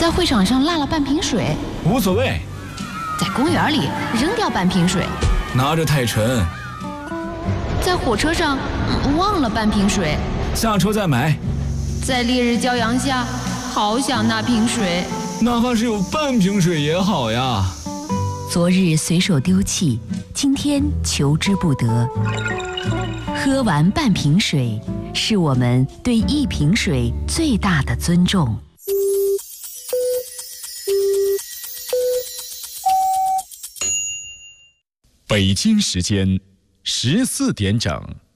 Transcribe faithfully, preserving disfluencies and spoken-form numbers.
在会场上落了半瓶水， 无所谓。 在公园里扔掉半瓶水， 拿着太沉。 在火车上、嗯、忘了半瓶水， 下车再买。 在烈日骄阳下，好想那瓶水， 哪怕是有半瓶水也好呀。 昨日随手丢弃，今天求之不得。喝完半瓶水，是我们对一瓶水最大的尊重。 北京时间十四点整。